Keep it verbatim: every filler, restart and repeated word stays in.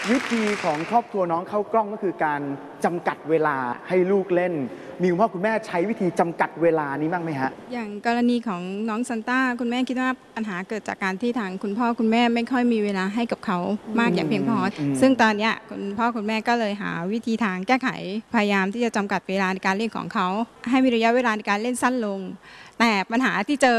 วิธีของครอบครัวน้องเข้ากล้องก็คือการจำกัดเวลาให้ลูกเล่นมีคุณพ่อคุณแม่ใช้วิธีจำกัดเวลานี้บ้างไหมฮะอย่างกรณีของน้องซันต้าคุณแม่คิดว่าปัญหาเกิดจากการที่ทางคุณพ่อคุณแม่ไม่ค่อยมีเวลาให้กับเขามากอย่างเพียงพอซึ่งตอนนี้คุณพ่อคุณแม่ก็เลยหาวิธีทางแก้ไขพยายามที่จะจำกัดเวลาในการเล่นของเขาให้มีระยะเวลาในการเล่นสั้นลงแต่ปัญหาที่เจอ